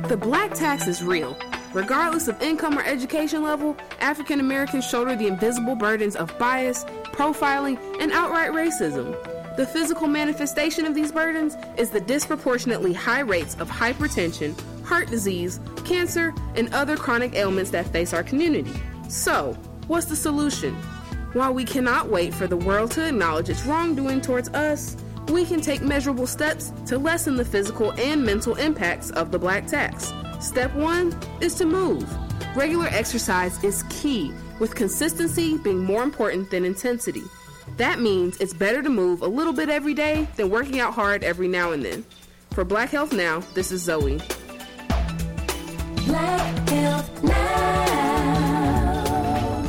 The black tax is real. Regardless of income or education level, African Americans shoulder the invisible burdens of bias, profiling, and outright racism. The physical manifestation of these burdens is the disproportionately high rates of hypertension, heart disease, cancer, and other chronic ailments that face our community. So, what's the solution? While we cannot wait for the world to acknowledge its wrongdoing towards us, we can take measurable steps to lessen the physical and mental impacts of the black tax. Step 1 is to move. Regular exercise is key, with consistency being more important than intensity. That means it's better to move a little bit every day than working out hard every now and then. For Black Health Now, this is Zoe. Black Health Now.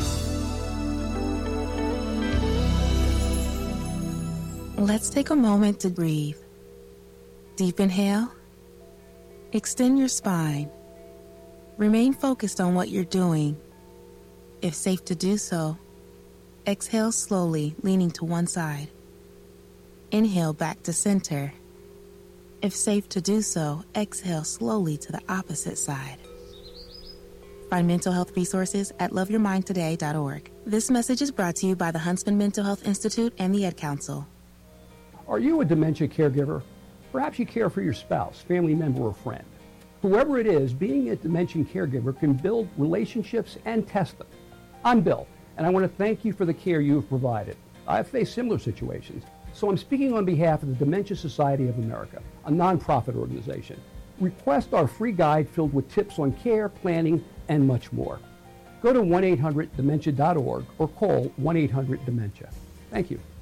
Let's take a moment to breathe. Deep inhale. Extend your spine. Remain focused on what you're doing. If safe to do so, exhale slowly, leaning to one side. Inhale back to center. If safe to do so, exhale slowly to the opposite side. Find mental health resources at loveyourmindtoday.org. This message is brought to you by the Huntsman Mental Health Institute and the Ad Council. Are you a dementia caregiver? Perhaps you care for your spouse, family member, or friend. Whoever it is, being a dementia caregiver can build relationships and test them. I'm Bill, and I want to thank you for the care you have provided. I've faced similar situations, so I'm speaking on behalf of the Dementia Society of America, a nonprofit organization. Request our free guide filled with tips on care, planning, and much more. Go to 1-800-DEMENTIA.org or call 1-800-DEMENTIA. Thank you.